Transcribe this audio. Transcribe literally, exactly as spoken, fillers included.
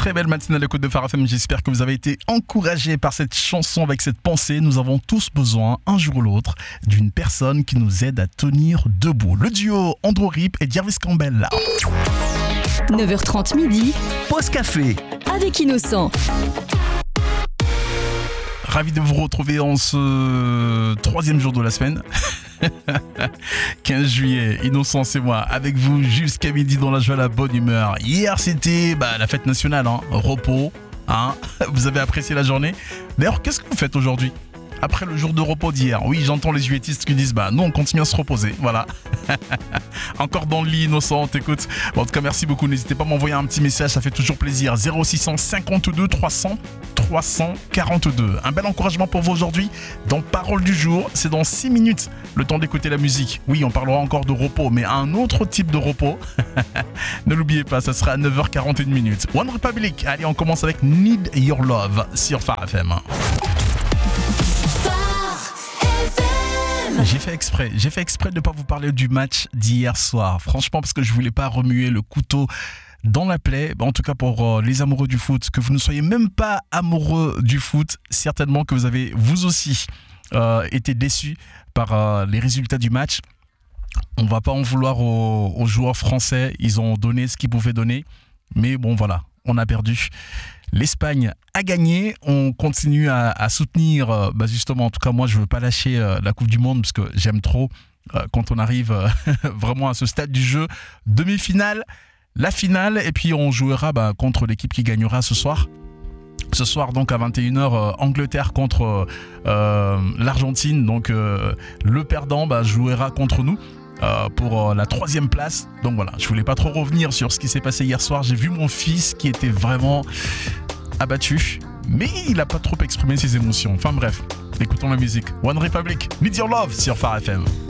Très belle matinée à l'écoute de Phare F M. J'espère que vous avez été encouragés par cette chanson avec cette pensée. Nous avons tous besoin, un jour ou l'autre, d'une personne qui nous aide à tenir debout. Le duo Andrew Rip et Jarvis Campbell là. neuf heures trente midi. Pause café. Avec Innocent. Ravi de vous retrouver en ce troisième jour de la semaine. quinze juillet, Innocent c'est moi, avec vous jusqu'à midi dans la joie, la bonne humeur. Hier c'était bah, la fête nationale, hein, repos, hein. Vous avez apprécié la journée. D'ailleurs, qu'est-ce que vous faites aujourd'hui ? Après le jour de repos d'hier, oui, j'entends les juilletistes qui disent bah nous on continue à se reposer, voilà. Encore dans le lit, Innocent, on t'écoute. Bon, en tout cas, merci beaucoup. N'hésitez pas à m'envoyer un petit message, ça fait toujours plaisir. zéro six cent cinquante-deux trois cents trois cent quarante-deux. Un bel encouragement pour vous aujourd'hui. Dans Parole du jour, c'est dans six minutes. Le temps d'écouter la musique. Oui, on parlera encore de repos, mais un autre type de repos. Ne l'oubliez pas, ça sera à neuf heures quarante et une minutes. One Republic. Allez, on commence avec Need Your Love sur Phare F M. J'ai fait exprès, j'ai fait exprès de ne pas vous parler du match d'hier soir. Franchement, parce que je voulais pas remuer le couteau dans la plaie. En tout cas, pour les amoureux du foot, que vous ne soyez même pas amoureux du foot, certainement que vous avez, vous aussi, euh, été déçus par euh, les résultats du match. On va pas en vouloir aux, aux joueurs français. Ils ont donné ce qu'ils pouvaient donner. Mais bon, voilà, on a perdu. L'Espagne a gagné, on continue à, à soutenir, euh, bah justement, en tout cas moi je ne veux pas lâcher euh, la Coupe du Monde parce que j'aime trop euh, quand on arrive euh, vraiment à ce stade du jeu. Demi-finale, la finale, et puis on jouera bah, contre l'équipe qui gagnera ce soir. Ce soir donc à vingt et une heures, euh, Angleterre contre euh, l'Argentine, donc euh, le perdant bah, jouera contre nous. Euh, pour euh, la troisième place. Donc voilà, je voulais pas trop revenir sur ce qui s'est passé hier soir. J'ai vu mon fils qui était vraiment abattu, mais il a pas trop exprimé ses émotions. Enfin bref, écoutons la musique. One Republic, Need Your Love sur Phare F M.